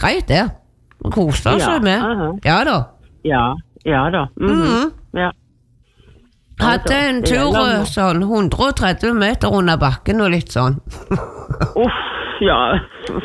greit det. Og koste seg med. Ja da. Ja da. Ja. Hadde en tur sånn 130 meter under bakken og litt sånn. Ja,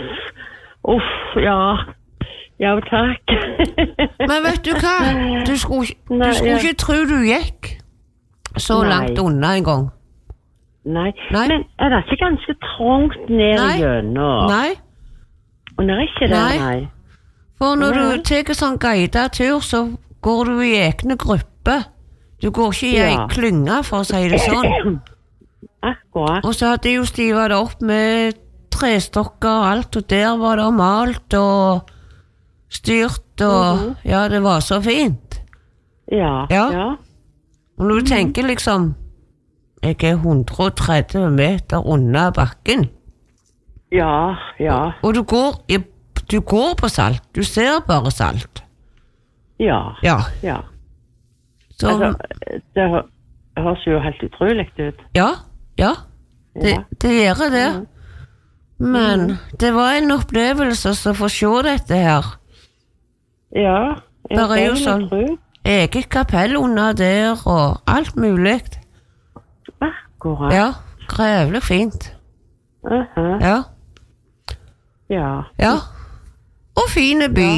takk. Men vet du hva? Du skulle ikke tro du gikk så langt unna en gang. Nei, men er det ikke ganske trångt ned igjennom? Nei. Og det er ikke det, nei. For når du tar sånn guidet tur, så går du i egne grupper. Du går ikke i en klynge, for å si det sånn. Akkurat. Og så hadde jo stivet det opp med trestokker og alt, og der var det malt og styrt, og ja, det var så fint. Ja. Og når du tenker liksom, jeg er 130 meter under bakken. Ja. Og du går på salt, du ser bare salt. Ja. Så, altså, det høres jo helt utrolig ut. Ja. Det gjør det. Men det var en opplevelse å få se dette her. Ja. Det er jo sånn eget kapell under der, og alt mulig. Akkurat. Ja, grevlig fint. Ja. Og fine by.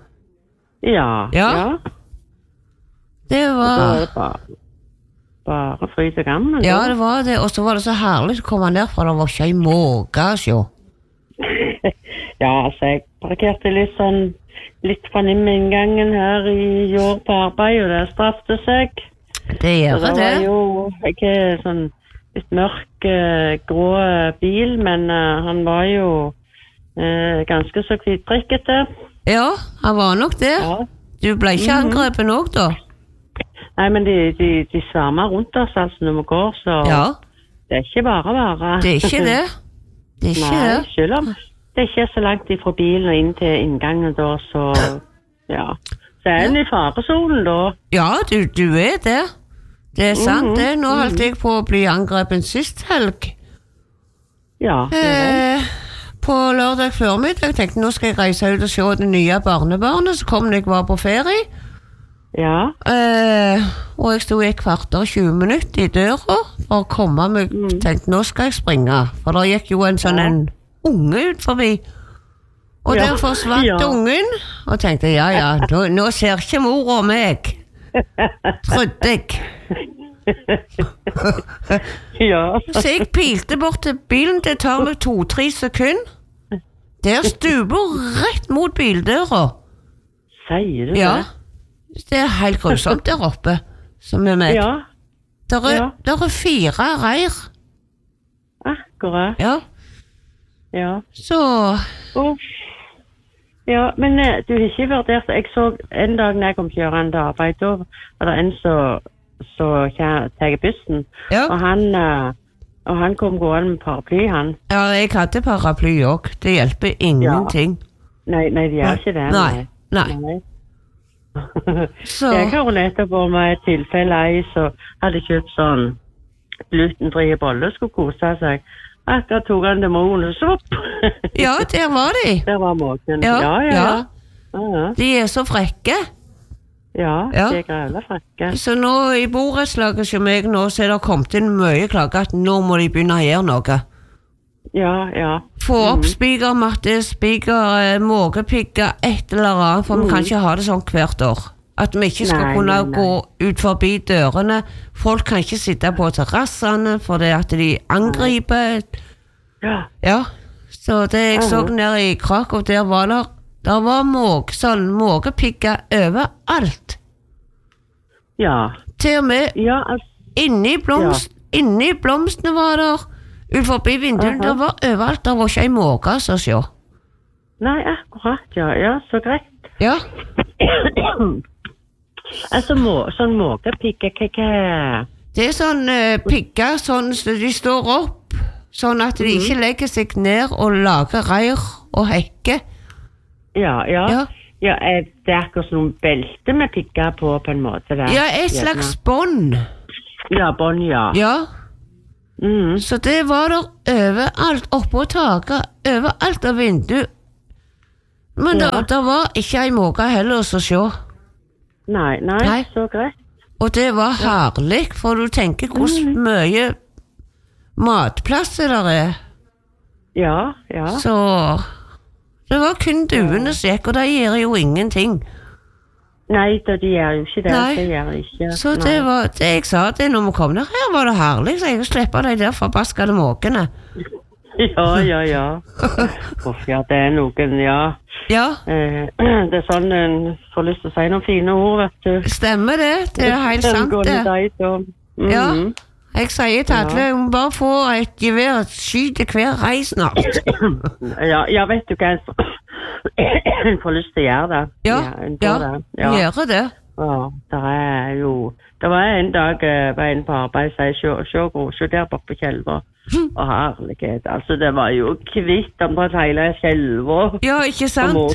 Ja. Det var bare fryd og gammel. Ja, det var det. Og så var det så herlig å komme ned, for det var ikke en måke, så. Ja, altså, jeg parkerte litt fra inngangen her i år på arbeid, og det straffte seg. Det gjør det. Det var jo ikke sånn litt mørk, grå bil, men han var jo ganske så hvitdrikkete. Ja, han var nok det. Ja. Du ble ikke angrepet nok da? Nei, men de svermer rundt oss altså når vi går, så det er ikke bare. Det er ikke det. Det er ikke det. Nei, selv om det ikke er så langt ifra bilen og inn til inngangen da, så ja. Så er den i faresolen da. Ja, du er det. Det er sant det. Nå holdt jeg på å bli angrepet sist helg. Ja, det er det. På lørdag formiddag tenkte jeg nå skal jeg reise ut og se det nye barnebarnet, så kom jeg var på ferie. Ja. Og jeg stod i 15–20 i døra for å komme meg, tenkte nå skal jeg springe, for da gikk jo en sånn en unge ut forbi. Og der forsvant ungen, og tenkte nå ser ikke mor og meg. Trodde jeg. Så jeg pilte bort til bilen, det tar meg 2–3 sekunder. Der stuper rett mot bildøra. Sier du det? Ja, det er helt grusomt der oppe, som er med. Ja. Der er 4 reir. Akkurat. Ja. Så... Ja, men du har ikke vurdert, jeg så en dag når jeg kom kjørende arbeid, da var det en så tar bussen, og han kom gående med paraply, han. Ja, jeg hadde paraply også, det hjelper ingenting. Nei, det gjør ikke det. Nei. Jeg har nettopp vært med et tilfelle så hadde kjøpt sånn glutenfrie boller, skulle kose seg. Akkurat tok han demonen og svopp. Ja, der var de. Der var måken. Ja. De er så frekke. Ja, de er grevlig frekke. Så nå i borettslaget som jeg nå, så er det kommet inn mye klager at nå må de begynne å gjøre noe. Ja. Få opp spikermatte, måkepigger, et eller annet, for vi kan ikke ha det sånn hvert år. At vi ikke skal kunne gå ut forbi dørene. Folk kan ikke sitte på terrassene, for det at de angriper. Ja. Så det jeg så nede i Krakow, der var måkepigger overalt. Ja. Til og med inni blomstene var der, ut forbi vinduene, der var overalt, der var ikke en måke, så se. Nei, akkurat, ja, så greit. Ja. Altså, sånn måkepigger, hva? Det er sånn pigger, sånn de står opp, sånn at de ikke legger seg ned og lager reir og hekker. Ja, er det akkurat sånn belte med pigger på en måte der? Ja, et slags bånd. Ja, bånd, ja. Så det var der overalt, oppå taket, overalt av vindu. Men det var ikke en måte heller å se. Nei, så greit. Og det var herlig, for du tenker hvor mye matplasser der er. Ja. Så det var kun duene som gikk, og det gir jo ingenting. Nei, de gjør jo ikke det. Det gjør ikke. Så det var det jeg sa til når vi kom der. Her var det herlig, så jeg slipper de der forbaskede måkene. Ja. Det er noen, ja. Det er sånn en får lyst til å si noen fine ord, vet du. Stemmer det, det er helt sant det. Ja, jeg sier til alle, bare få et gevær, skyte hver rei snart. Ja, vet du hva, en får lyst til å gjøre det. Gjøre det. Det var en dag var en på arbeid, se der bort på Kjelva. Og herlighet, altså det var jo kvitt omtrent hele Kjelva. Ja, ikke sant?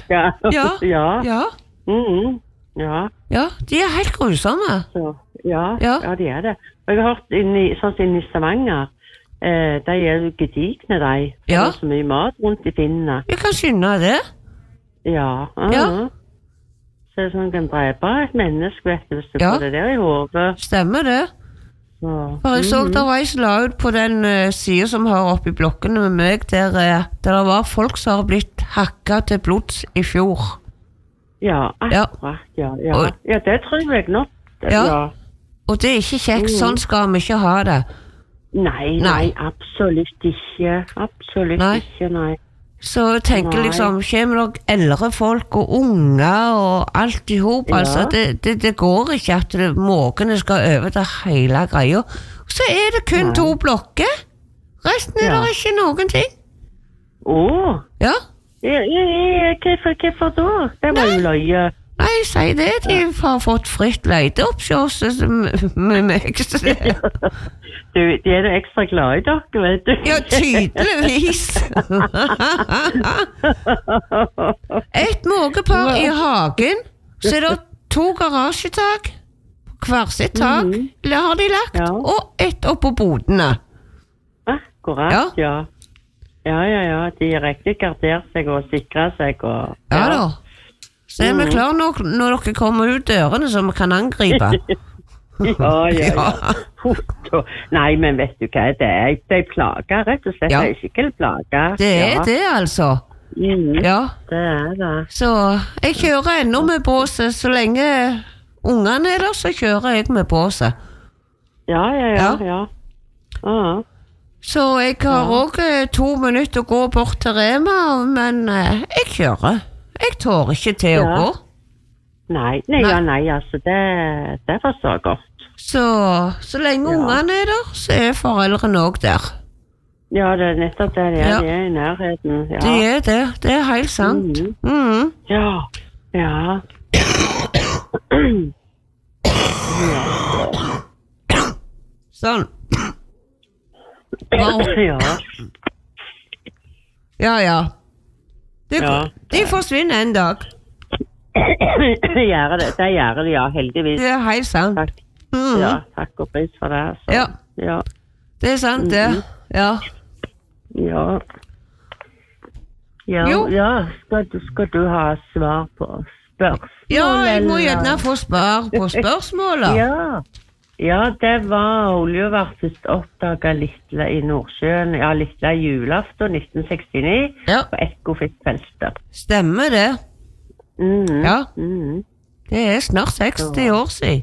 Ja, de er helt grusomme. Ja, de er det. Og jeg har hørt sånn som i Stavanger, de er jo gedigne, de. Det er så mye mat rundt i finnene. Jeg kan skynde det. Ja. Så det sånn kan drepe et menneske, vet du, hvis du får det der i hodet. Stemmer det. For jeg så der var jeg la ut på den siden som har oppe i blokkene med meg, der det var folk som har blitt hakket til blods i fjor. Ja, akkurat, ja, det tror jeg nok. Og det er ikke kjekt, sånn skal vi ikke ha det. Nei, absolutt ikke. Nei. Så jeg tenker liksom, kommer nok eldre folk og unger og alt i hop, altså, det går ikke at måkene skal over til hele greia. Så er det kun 2 blokker. Resten er det ikke noen ting. Ja. Hvorfor da? Det var jo løye. Nei, si det, de har fått fritt leide opp til oss med meg. De er ekstra glad i dere, vet du. Ja, tydeligvis. Et måkepar i hagen, så er det 2 garasjetak, hver sitt tak, har de lagt, og et oppå bodene. Akkurat, ja. De er riktig gardert seg og sikret seg. Ja da. Så er vi klar når dere kommer ut dørene så vi kan angripe. Ja. Nei, men vet du hva, det er plager, rett og slett. Det er skikkelig plager. Det er det, altså. Ja. Det er det. Så jeg kjører enda med båset, så lenge ungene er der, så kjører jeg med båset. Ja. Så jeg har også 2 minutter å gå bort til Rema, men jeg kjører. Jeg tår ikke til å gå. Nei, altså, det forstår jeg godt. Så lenge ungene er der, så er foreldrene også der. Ja, det er nettopp det, de er i nærheten. Ja. De er det er helt sant. Ja. Sånn. Ja. De forsvinner en dag. Det gjør det, ja, heldigvis. Det er helt sant. Takk. Ja, takk og pris for det. Så. Ja. Det er sant, det. Ja. Skal du ha svar på spørsmål? Ja, jeg må gjerne få svar på spørsmålet. Ja, det var olje var først oppdaget Litle i Nordsjøen, Litle julaften 1969, på Ekofiskfeltet. Stemmer det. Ja. Det er snart 60 år siden.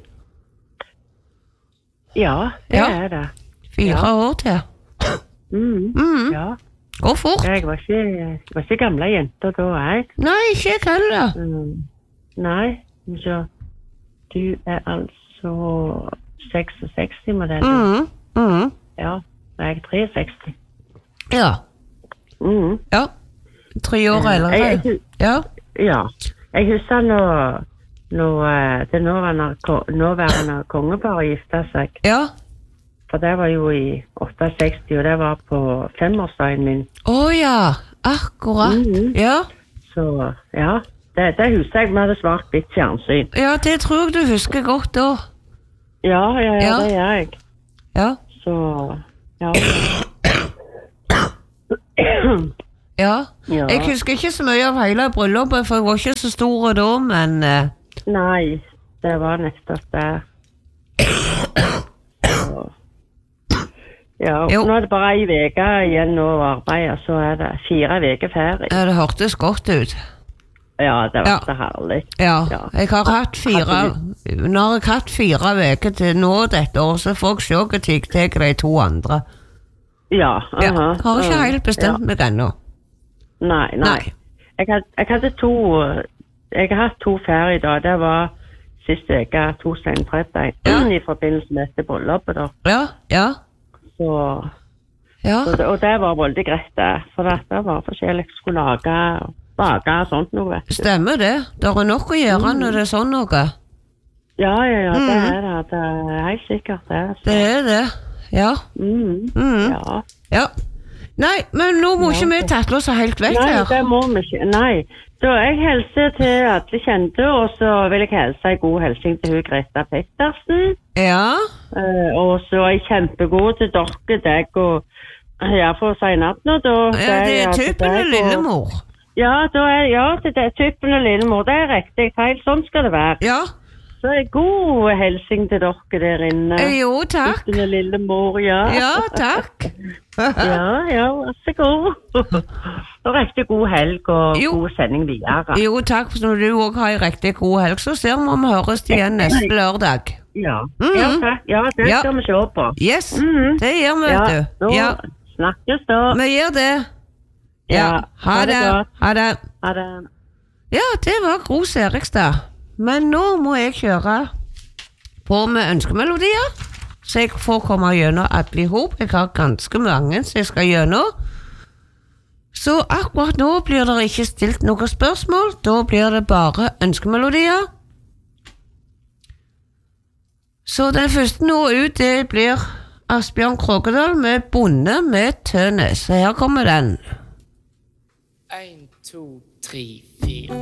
Ja, det er det. 4 år til. Ja. Gå fort. Jeg var ikke gamle jenter da, jeg. Nei, ikke jeg heller. Nei, så du er altså 66-modell. Ja, jeg er 63. Ja. 3 år eldre. Ja. Jeg husker når det nåværende kongeparet giftet seg. Ja. For det var jo i 68, og det var på 5-årsdagen min. Akkurat. Ja. Så, det husker jeg vi hadde svart litt fjernsyn. Ja, det tror jeg du husker godt da. Ja, det gjør jeg. Ja. Så, Ja. Jeg husker ikke så mye av hele bryllupet, for jeg var ikke så stor da, men... Nei, det var nettopp det. Ja, nå er det bare en veke igjen å arbeide, så er det 4 veker ferie. Ja, det hørtes godt ut. Ja, det var så herlig. Ja, jeg har hatt 4... Nå har jeg hatt 4 veker til nå dette år, så får jeg se hva jeg tar de 2 andre. Ja, Jeg har ikke helt bestemt meg ennå. Nei. Jeg hadde 2... Jeg har hatt 2 ferie da. Det var siste veke, 2 senfredag, i forbindelse med dette bryllupet da. Ja. Så, og det var veldig greit det, for det var forskjellig jeg skulle lage og bake og sånt noe, vet du. Stemmer det. Det er nok å gjøre når det er sånn noe. Ja, det er det. Det er helt sikkert det. Så. Det er det, ja. Ja. Nei, men nå må ikke vi tattle oss helt vekk her. Nei, det må vi ikke. Nei, så jeg hilser til alle kjente, og så vil jeg hilse en god hilsing til hun Greta Pettersen. Ja. Og så er jeg kjempegod til dere, for å si natt nå. Ja, det er typen av lillemor. Ja, det er typen av lillemor. Det er riktig feil, sånn skal det være. Ja. Så er god hilsing til dere der inne. Jo, takk. Typen av lillemor, ja. Ja, takk. Ja, så god. Og riktig god helg og god sending videre. Jo, takk, for når du også har en riktig god helg, så ser vi om vi høres igjen neste lørdag. Ja, takk. Ja, det skal vi se på. Yes, det gjør vi, vet du. Ja, snakkes da. Vi gjør det. Ja, ha det. Ha det. Ja, det var Gro Serigstad. Men nå må jeg kjøre på med ønskemelodier, så jeg får komme gjennom alle i hop. Jeg har ganske mange som jeg skal gjennom. Så akkurat nå blir det ikke stilt noen spørsmål, da blir det bare ønskemelodier. Så den første nå ut, det blir Asbjørn Krokedal med Bonde med Tønnes. Så her kommer den. 1, 2, 3, 4